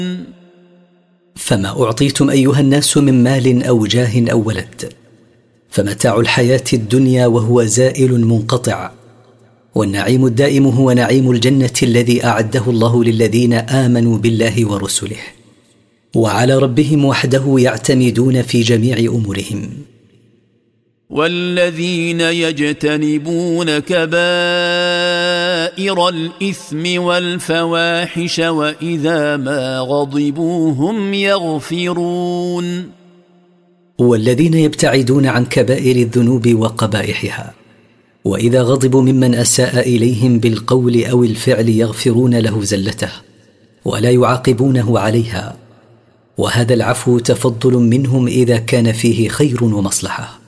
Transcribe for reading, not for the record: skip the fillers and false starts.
فما أعطيتم أيها الناس من مال أو جاه أو ولد، فمتاع الحياة الدنيا وهو زائل منقطع، والنعيم الدائم هو نعيم الجنة الذي أعده الله للذين آمنوا بالله ورسله، وعلى ربهم وحده يعتمدون في جميع أمورهم. والذين يجتنبون كبائر الإثم والفواحش وإذا ما غضبوا هم يغفرون. والذين يبتعدون عن كبائر الذنوب وقبائحها، وإذا غضبوا ممن أساء إليهم بالقول أو الفعل يغفرون له زلته ولا يعاقبونه عليها، وهذا العفو تفضل منهم إذا كان فيه خير ومصلحة.